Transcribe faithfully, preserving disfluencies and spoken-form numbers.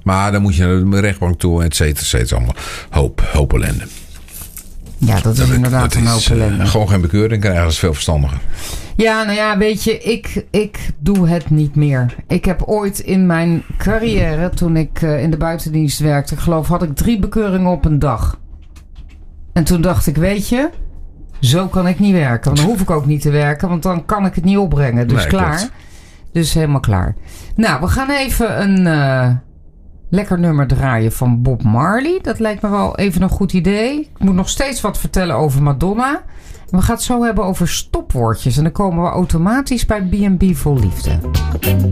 Maar dan moet je naar de rechtbank toe, et cetera, et cetera. Allemaal hoop, hoop ellende. Ja, dat is dat inderdaad dat een hoop ellende. Uh, gewoon geen bekeuring krijgen, dat is veel verstandiger. Ja, nou ja, weet je, ik, ik doe het niet meer. Ik heb ooit in mijn carrière, toen ik uh, in de buitendienst werkte, ik geloof, had ik drie bekeuringen op een dag. En toen dacht ik, weet je, zo kan ik niet werken. Want dan hoef ik ook niet te werken, want dan kan ik het niet opbrengen. Dus nee, klaar. Klopt. Dus helemaal klaar. Nou, we gaan even een uh, lekker nummer draaien van Bob Marley. Dat lijkt me wel even een goed idee. Ik moet nog steeds wat vertellen over Madonna. We gaan het zo hebben over stopwoordjes. En dan komen we automatisch bij B en B Vol Liefde.